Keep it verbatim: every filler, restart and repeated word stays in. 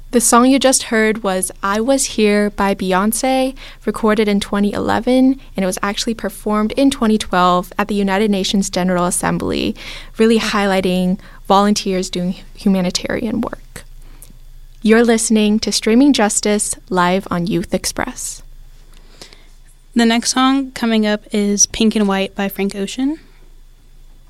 The song you just heard was I Was Here by Beyonce, recorded in twenty eleven, and it was actually performed in twenty twelve at the United Nations General Assembly, really highlighting volunteers doing humanitarian work. You're listening to Streaming Justice live on Youth Express. The next song coming up is Pink and White by Frank Ocean.